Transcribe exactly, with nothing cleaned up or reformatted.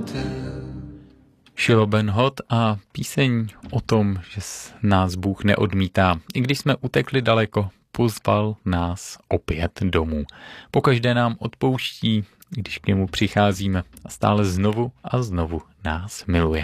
Shiloh Ben Hod a píseň o tom, že nás Bůh neodmítá. I když jsme utekli daleko, pozval nás opět domů. Pokaždé nám odpouští, když k němu přicházíme a stále znovu a znovu nás miluje.